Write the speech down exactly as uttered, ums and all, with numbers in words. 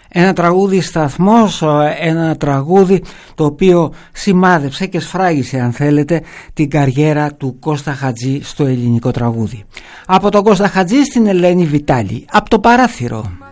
Ένα τραγούδι σταθμός, ένα τραγούδι το οποίο σημάδεψε και σφράγισε, αν θέλετε, την καριέρα του Κώστα Χατζή στο ελληνικό τραγούδι. Από τον Κώστα Χατζή στην Ελένη Βιτάλη, από το παράθυρο.